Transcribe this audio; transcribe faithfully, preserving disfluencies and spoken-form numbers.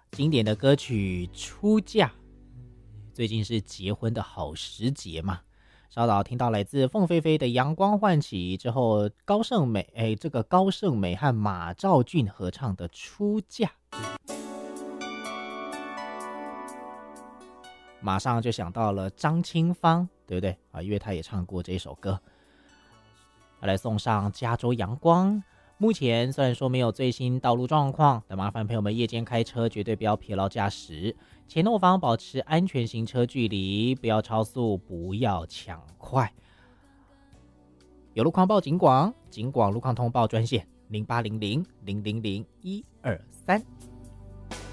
经典的歌曲《出嫁》，最近是结婚的好时节嘛。稍早听到来自凤飞飞的《阳光唤起》之后，高胜美哎，这个高胜美和马兆骏合唱的《出嫁》，马上就想到了张清芳，对不对啊？因为她也唱过这首歌。来送上加州阳光。目前虽然说没有最新道路状况，但麻烦朋友们夜间开车绝对不要疲劳驾驶，前后方保持安全行车距离，不要超速，不要抢快。有路况报警广，警广路况通报专线零八零零零零零一二三。